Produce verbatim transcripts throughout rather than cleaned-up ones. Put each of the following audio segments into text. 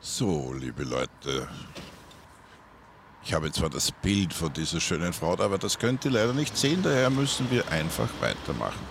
So, liebe Leute, ich habe zwar das Bild von dieser schönen Frau, aber das könnt ihr leider nicht sehen, daher müssen wir einfach weitermachen.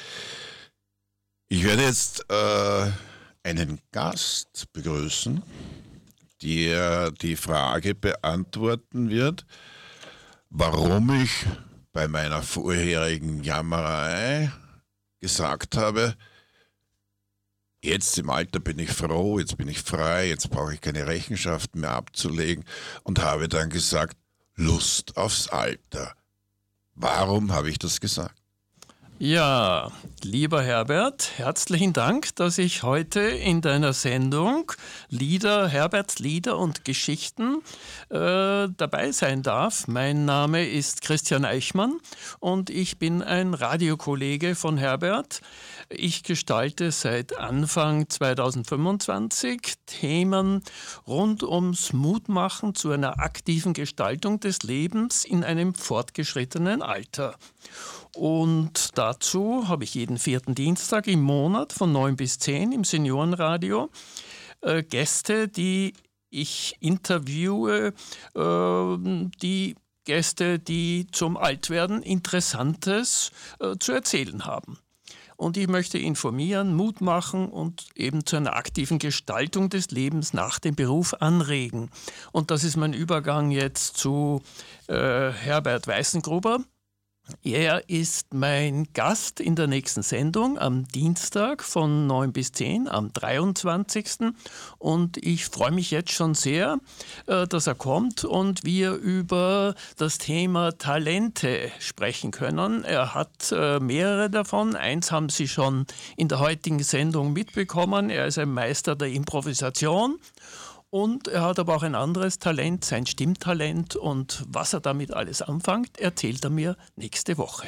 Ich werde jetzt äh, einen Gast begrüßen, der die Frage beantworten wird, warum ich bei meiner vorherigen Jammerei gesagt habe, jetzt im Alter bin ich froh, jetzt bin ich frei, jetzt brauche ich keine Rechenschaft mehr abzulegen und habe dann gesagt, Lust aufs Alter. Warum habe ich das gesagt? Ja, lieber Herbert, herzlichen Dank, dass ich heute in deiner Sendung Lieder, Herberts Lieder und Geschichten äh, dabei sein darf. Mein Name ist Christian Eichmann und ich bin ein Radiokollege von Herbert. Ich gestalte seit Anfang zweitausendfünfundzwanzig Themen rund ums Mutmachen zu einer aktiven Gestaltung des Lebens in einem fortgeschrittenen Alter. Und dazu habe ich jeden vierten Dienstag im Monat von neun bis zehn im Seniorenradio äh, Gäste, die ich interviewe, äh, die Gäste, die zum Altwerden Interessantes äh, zu erzählen haben. Und ich möchte informieren, Mut machen und eben zu einer aktiven Gestaltung des Lebens nach dem Beruf anregen. Und das ist mein Übergang jetzt zu äh, Herbert Weißengruber. Er ist mein Gast in der nächsten Sendung am Dienstag von neun bis zehn, am dreiundzwanzigsten Und ich freue mich jetzt schon sehr, dass er kommt und wir über das Thema Talente sprechen können. Er hat mehrere davon. Eins haben Sie schon in der heutigen Sendung mitbekommen. Er ist ein Meister der Improvisation. Und er hat aber auch ein anderes Talent, sein Stimmtalent. Und was er damit alles anfängt, erzählt er mir nächste Woche.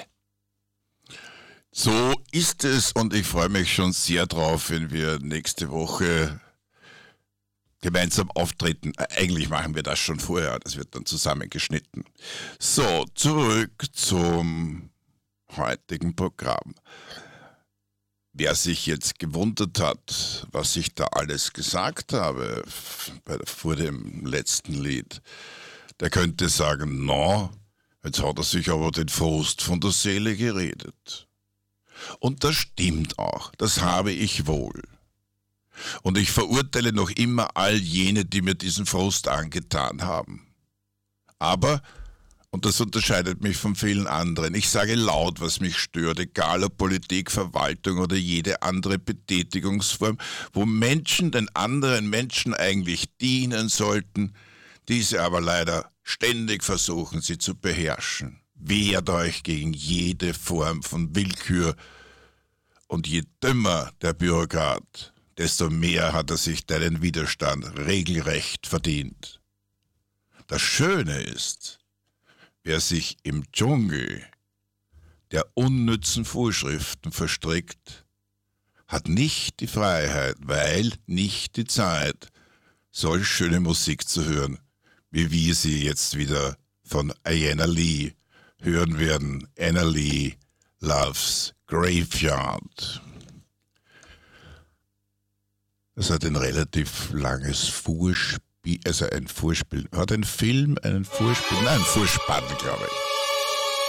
So ist es und ich freue mich schon sehr drauf, wenn wir nächste Woche gemeinsam auftreten. Eigentlich machen wir das schon vorher, das wird dann zusammengeschnitten. So, zurück zum heutigen Programm. Wer sich jetzt gewundert hat, was ich da alles gesagt habe vor dem letzten Lied, der könnte sagen, na, jetzt hat er sich aber den Frust von der Seele geredet. Und das stimmt auch, das habe ich wohl. Und ich verurteile noch immer all jene, die mir diesen Frust angetan haben. Aber, und das unterscheidet mich von vielen anderen, ich sage laut, was mich stört, egal ob Politik, Verwaltung oder jede andere Betätigungsform, wo Menschen den anderen Menschen eigentlich dienen sollten, diese aber leider ständig versuchen, sie zu beherrschen. Wehrt euch gegen jede Form von Willkür und je dümmer der Bürokrat, desto mehr hat er sich deinen Widerstand regelrecht verdient. Das Schöne ist, wer sich im Dschungel der unnützen Vorschriften verstrickt, hat nicht die Freiheit, weil nicht die Zeit, solch schöne Musik zu hören, wie wir sie jetzt wieder von Ayanna Lee hören werden. Anna Lee Loves Graveyard. Das hat ein relativ langes Vorspiel, also ein Vorspiel, hat ein Film einen Vorspiel, nein, ein Vorspann, glaube ich.